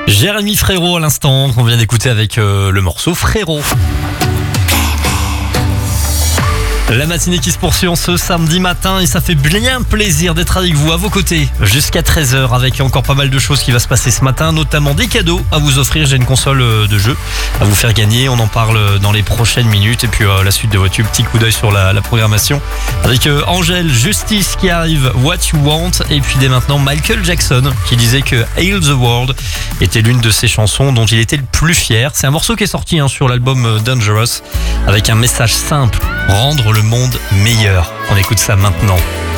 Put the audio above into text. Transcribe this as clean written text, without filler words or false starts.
Jérémy Frérot à l'instant, qu'on vient d'écouter avec le morceau Frérot. La matinée qui se poursuit en ce samedi matin et ça fait bien plaisir d'être avec vous à vos côtés jusqu'à 13h avec encore pas mal de choses qui va se passer ce matin, notamment des cadeaux à vous offrir. J'ai une console de jeu à vous faire gagner, on en parle dans les prochaines minutes et puis la suite de votre tube, petit coup d'œil sur la programmation avec Angèle, Justice qui arrive, What You Want et puis dès maintenant Michael Jackson qui disait que Hail the World était l'une de ses chansons dont il était le plus fier. C'est un morceau qui est sorti sur l'album Dangerous avec un message simple, rendre le monde meilleur. On écoute ça maintenant.